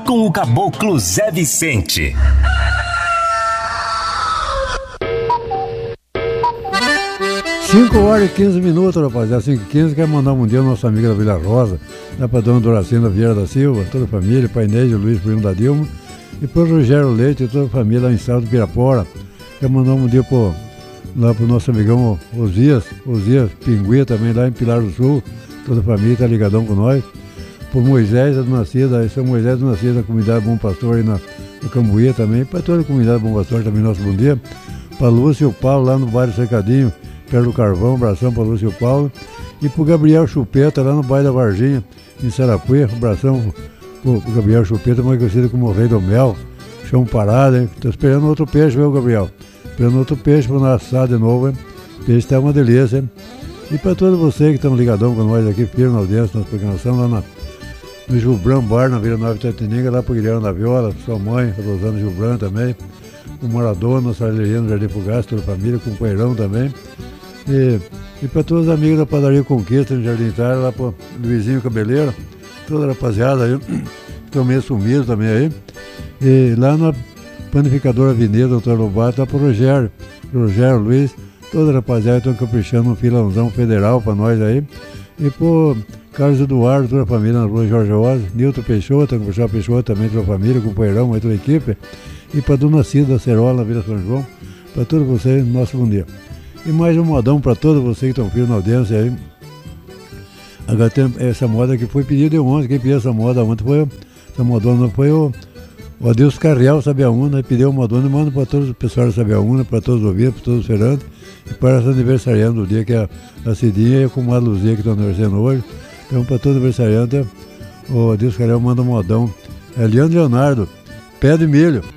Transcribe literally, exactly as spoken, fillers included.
com o Caboclo Zé Vicente. cinco horas e quinze minutos, rapaziada. cinco e quinze, quero mandar um dia ao nosso amigo da Vila Rosa, né, pra dona Doracina Vieira da Silva, toda a família, pai Inês e Luiz, primo da Dilma, e pro Rogério Leite e toda a família lá em Salto do Pirapora. Quero mandar um dia pro, lá pro nosso amigão Osias, Osias Pinguia também, lá em Pilar do Sul, toda a família tá ligadão com nós. Pro Moisés do Nascida, esse é o Moisés do Nascida da comunidade Bom Pastor aí na, no Cambuí também, pra toda a comunidade Bom Pastor também, nosso bom dia. Pra Lúcia e o Paulo lá no bairro Cercadinho, perto do Carvão, um abração para o Lúcio Paulo. E para o Gabriel Chupeta, lá no bairro da Varginha, em Sarapuia, um abração para o Gabriel Chupeta, mais conhecido como o Rei do Mel. Chão parado, hein? Estou esperando outro peixe, viu, Gabriel? Esperando outro peixe para nós assar de novo, hein? O peixe está uma delícia, hein? E para todos vocês que estão ligadão com nós aqui, firme na audiência, nós programação lá na, no Gilbran Bar, na Vila Nova Itatininga, lá para o Guilherme da Viola, sua mãe, a Rosana Gilbran também, o Maradona, o Sarleirinho, o Jardim Fugaz, toda a família, o companheirão também. E, e para todos os amigos da Padaria Conquista, no Jardim Itália, lá para o Luizinho Cabeleiro, toda a rapaziada aí, estão meio sumidos também aí. E lá na Panificadora Avenida, doutor Lobato, lá para o Rogério, Rogério Luiz, toda a rapaziada estão caprichando um filãozão federal para nós aí. E para Carlos Eduardo, toda a família na rua Jorge Oz, Nilton Peixoto, Gustavo Peixoto também, toda a família, companheirão, aí toda a equipe. E para Dona Cida da Cerola, na Vila São João, para todos vocês, nosso bom dia. E mais um modão para todos vocês que estão firmes na audiência aí. Agora tem essa moda que foi pedida ontem. Quem pediu essa moda ontem foi essa modona, foi o, o Adeus Carreal Sabiaúna. Pediu uma modona e manda para todos os pessoal da Sabiaúna, para todos os ouvintes, para todos os feirantes. E para essa aniversariante do dia, que é a, a Cidinha e a comadre Luzia que estão aniversariando hoje. Então, para todos os aniversariantes, o Adeus Carreal manda um modão. É Leandro Leonardo, pé de milho.